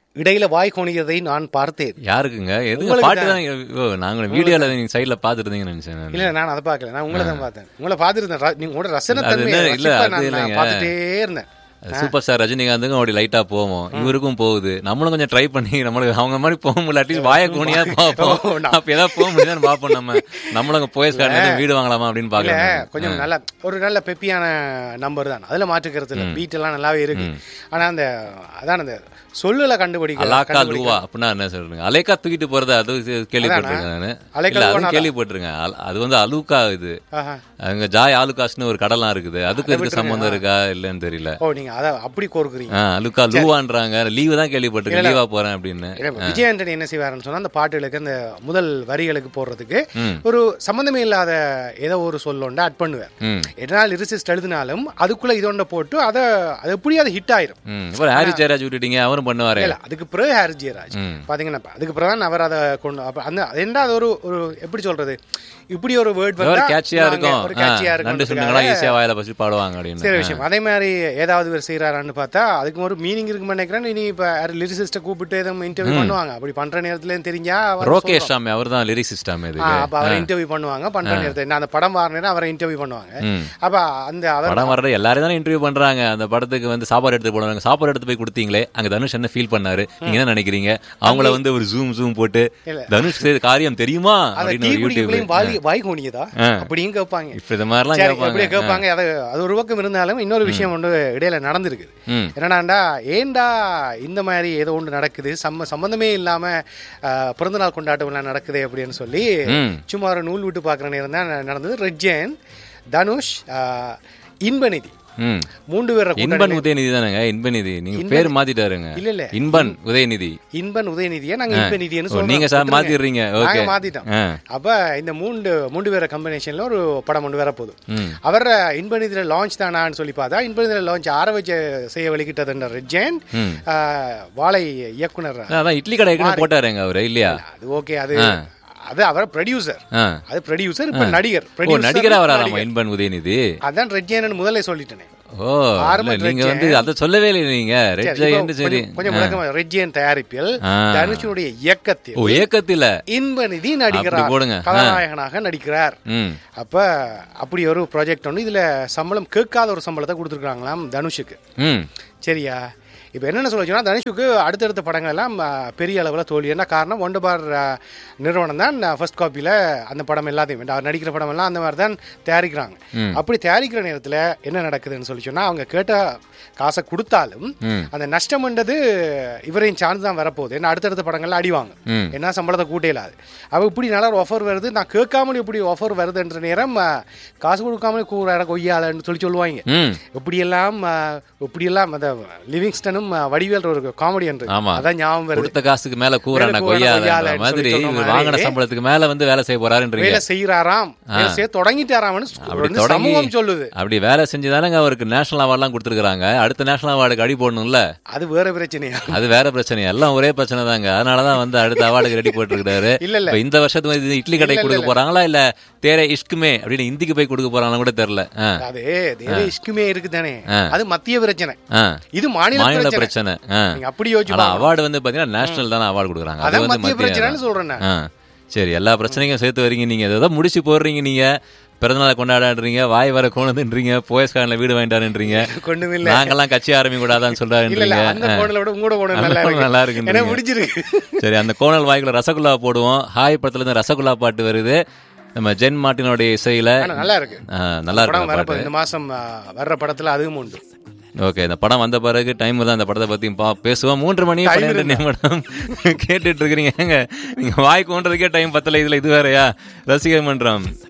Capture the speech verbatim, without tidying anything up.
இடையில வாய் கோணியதை நான் பார்த்தேன். யாருக்குங்க? எதுக்கு பாட்டு தான் நாங்க வீடியோல நீங்க சைடுல பாத்துருந்தீங்கன்னு நினைச்சேன். இல்ல நான் அதை பார்க்கல, நான் உங்களை தான் பார்த்தேன். உங்களை பார்த்துருந்தேன், நீங்க உங்களோட ரசனை பார்த்துட்டே இருந்தேன். சூப்பர் ஸ்டார் ரஜினிகாந்துக்கும் அப்படி லைட்டா போவோம், இவருக்கும் போகுது. நம்மளும் கொஞ்சம் ட்ரை பண்ணி நம்மளுக்கு அவங்க மாதிரி போக முடியல, அட்லீஸ்ட் வாய கோணியா பார்ப்போம். அப்ப ஏதாவது போக முடியுதான்னு பார்ப்போம். நம்ம நம்மளும் போயஸ் கார்டு வீடு வாங்கலாமா அப்படின்னு பாக்கலாம். கொஞ்சம் நல்ல ஒரு நல்ல பெப்பியான நம்பர் தான், அதுல மாற்றுக்கிறது இல்லை. பீட் எல்லாம் நல்லாவே இருக்கு. ஆனா அந்த அதான் அந்த சொல்லுல கண்டுபிடிக்க அலாக்கா லூவா அப்படின்னா என்ன சொல்றீங்க? அலேக்கா தூக்கிட்டு போறது அது கேள்விப்பட்டிருக்கேன் நானு. கேள்விப்பட்டிருக்கேன். அது வந்து அலூக்கா. இது அங்க ஜாய் ஆலுகாஸ்னு ஒரு கடலாம் இருக்குது, அதுக்கு இதுக்கு சம்பந்தம் இருக்கா இல்லன்னு தெரியல. அப்படி கோருக்குறீங்க. அலுக்கா லூவான்றாங்க. லீவு தான் கேள்விப்பட்டிருக்கேன், லீவா போறேன் அப்படின்னு. விஜய் ஆண்டனி என்ன செய்வாருன்னு சொன்னா அந்த பாட்டுகளுக்கு அந்த முதல் வரிகளுக்கு போடுறதுக்கு ஒரு சம்பந்தமே இல்லாத ஏதோ ஒரு சொல்லொண்ட அட் பண்ணுவேன். எதனால லிரிசிஸ்ட் எழுதினாலும் அதுக்குள்ள இதொண்ட போட்டு அதை அது எப்படி அது ஹிட் ஆயிரும். ஹாரி ஜெயராஜ் விட்டுட்டீங்க, அவரும் பண்ணுவாரு. அதுக்கு பிறகு ஹாரி ஜெயராஜ் பாத்தீங்கன்னா அதுக்கு பிறகு அவர் அதை கொண்டு அந்த என்ன அது ஒரு ஒரு எப்படி சொல்றது, இப்படி ஒரு வேர்ட் வந்து கேட்சியா இருக்கும், ஈஸியா வாயில பசி பாடுவாங்க அப்படின்னு சரி விஷயம். அதே மாதிரி ஏதாவது செய்யறாரான்னு பார்த்தா அதுக்கு ஒரு மீனிங் இருக்குன்னு நினைக்கிறேன். இனி இப்ப லிரிசிஸ்ட கூப்பிட்டு எதுவும் இன்டர்வியூ பண்ணுவாங்க. அப்படி பண்ற நேரத்துல தெரிஞ்சா ரோகேஷ் சாமி அவர் தான் லிரிசிஸ்ட். அப்ப அவரை இன்டர்வியூ பண்ணுவாங்க. பண்ற நேரத்துல அந்த படம் வர நேரம் அவரை இன்டர்வியூ பண்ணுவாங்க. அப்ப அந்த படம் வர்ற எல்லாரும் தானே இன்டர்வியூ பண்றாங்க. அந்த படத்துக்கு வந்து சாப்பாடு எடுத்து போடுவாங்க. சாப்பாடு எடுத்து போய் கொடுத்தீங்களே, அங்க தனுஷ் என்ன ஃபீல் பண்ணாரு, நீங்க என்ன நினைக்கிறீங்க? அவங்கள வந்து ஒரு ஜூம் ஜூம் போட்டு தனுஷ் செய்த காரியம் தெரியுமா அப்படின்னு யூடியூப்ல வாய் கோணியதா அப்படியும் கேட்பாங்க. இப்ப இது மாதிரிலாம் கேட்பாங்க. அது ஒரு பக்கம் இருந்தாலும் இன்னொரு விஷயம் ஒன்று இடையில நடந்திருக்கு. என்னடாண்டா ஏண்டா இந்த மாதிரி ஏதோ ஒன்று நடக்குது, சம்ம சம்பந்தமே இல்லாம பிறந்தநாள் கொண்டாட்டம் எல்லாம் நடக்குது அப்படின்னு சொல்லி சும்மா ஒரு நூல் விட்டு பாக்குற நேரம் தான் நடந்தது. ரெட்ஜன், தனுஷ், இன்பநிதி மூன்று பேர். இன்பன் உதயநிதி தானங்க? இன்பநிதி நீங்க பேர் மாத்திட்டாருங்க. இல்ல இல்ல இன்பன் உதயநிதி. இன்பன் உதயநிதியை நாங்க இன்பநிதின்னு சொல்றோம். நீங்க சார் மாத்திடுறீங்க. நாங்க மாத்திட்டோம். அப்ப இந்த மூன்று மூன்று பேர காம்பினேஷன்ல ஒரு படம் ஒன்று வர போகுது. அவர் இன்பநிதியில லான்ச் தானான்னு சொல்லி பார்த்தா இன்பநிதியில லான்ச் ஆர வச்சு செய்ய வலிக்கிட்டது ரெட்ஜன் வாழை இயக்குனர். அதான் இட்லி கடை போட்டாருங்க அவரு இல்லையா? அது ஓகே. அது அது அவர் ப்ரொடியூசர். அது ப்ரொடியூசர் இப்ப நடிகர். நடிகரா வராராமா இன்பன் உதயநிதி? அதான் ரெட்ஜன் முதல்ல சொல்லிட்டேனே. ஓ நீங்க வந்து அத சொல்லவே இல்லை நீங்க. ரெட்ஜன் சரி கொஞ்சம் முழக்கமா ரெட்ஜன் தயாரிப்பில் தனுஷனுடைய இயக்கத்தில் இயக்கத்தில் இன்பநிதி நடிக்கிறார், கதாநாயகனாக நடிக்கிறார். அப்ப அப்படி ஒரு ப்ராஜெக்ட் ஒன்று. இதுல சம்பளம் கேட்காத ஒரு சம்பளத்தை கொடுத்துருக்காங்களாம் தனுஷுக்கு. சரியா? இப்போ என்னென்ன சொல்ல வச்சுன்னா தனுஷுக்கு அடுத்தடுத்த படங்கள் எல்லாம் பெரிய அளவில் தோல்வி. என்ன காரணம்? ஒன்று பார் நிறுவனம் தான் ஃபர்ஸ்ட் காப்பியில் அந்த படம் எல்லாத்தையும் அவர் நடிக்கிற படம் எல்லாம் அந்த மாதிரி தான் தயாரிக்கிறாங்க. அப்படி தயாரிக்கிற நேரத்தில் என்ன நடக்குதுன்னு சொல்லி சொன்னால் அவங்க கேட்ட காசை கொடுத்தாலும் அந்த நஷ்டம்ன்றது இவரையும் சார்ந்து தான் வரப்போகுது. ஏன்னா அடுத்தடுத்த படங்கள்லாம் அடிவாங்க, என்ன சம்பளத்தை கூட்டையிலாது. அவ இப்படி நல்லா ஒரு ஆஃபர் வருது, நான் கேட்காமலும் இப்படி ஆஃபர் வருதுன்ற நேரம் காசு கொடுக்காமலே கூற கொய்யாலன்னு சொல்லி சொல்லுவாங்க. இப்படியெல்லாம் இப்படியெல்லாம் அந்த லிவிங்ஸ்டன் வடிவேல் ஒரு காமெடியன் அதான் ஞாபகம் வருது. கொடுத்த காசுக்கு மேல கூறான கொய்யால மாதிரி வாங்கின சம்பளத்துக்கு மேல வந்து வேலை செய்ய போறாருன்றீங்க. வேலை செய்யறாராம், தொடங்கிட்டாராம்னு சமூகம் சொல்லுது. அப்படி வேலை செஞ்சதானங்க அவருக்கு நேஷனல் அவார்ட் எல்லாம் கொடுத்துருக்காங்க. அடுத்த நேஷனல் அவார்டுக்கு அடி போடணும்ல, அது வேற பிரச்சனையா? அது வேற பிரச்சனை, எல்லாம் ஒரே பிரச்சனை தாங்க. அதனாலதான் வந்து அடுத்த அவார்டுக்கு ரெடி போட்டுருக்காரு. இல்ல இல்ல இந்த வருஷத்துக்கு இட்லி கடை கொடுக்க போறாங்களா இல்ல தேரே இஷ்குமே அப்படின்னு இந்திக்கு போய் கொடுக்க போறாங்களா கூட தெரியல. அது தேரே இஷ்குமே இருக்கு தானே, அது மத்திய பிரச்சனை, இது மாநில பிரச்சனை. அப்படி யோசிச்சு அவார்டு வந்து பாத்தீங்கன்னா நேஷனல் தானே அவார்டு கொடுக்குறாங்க. அது வந்து மத்திய பிரச்சனைன்னு சொல்றேன். சரி, எல்லா பிரச்சனையும் சேர்த்து வரீங்க நீங்க. ஏதாவது முடிச்சு போடுறீங்க நீங்க. பிறந்தநாளை கொண்டாடுறீங்க, வாய் வர கோணதுன்றீங்க, போயஸ்காரன்ல வீடு வாங்கிட்டாருன்றீங்க, நாங்கெல்லாம் கட்சி ஆரம்பிக்க கூடாதான்னு சொல்றாருன்றீங்க. நல்லா இருக்கு. சரி, அந்த கோணல் வாய்க்குள்ள ரசகுல்லா போடுவோம். ஹாய் படத்துல இருந்து ரசகுல்லா பாட்டு வருது நம்ம ஜென் மார்ட்டினோட இசையில. நல்லா இருக்கு, நல்லா இருக்கு. இந்த மாசம் வர்ற படத்துல அதுவும் உண்டு. ஓகே, இந்த படம் வந்த பிறகு டைம் தான் அந்த படத்தை பத்தி பேசுவோம். மூன்று மணி பன்னிரெண்டு நிமிடம் கேட்டுட்டு இருக்கிறீங்க. நீங்க வாய்க்கு ஓன்றதுக்கே டைம் பத்தல, இதுல இது வேறையா ரசிகர் மன்றம்.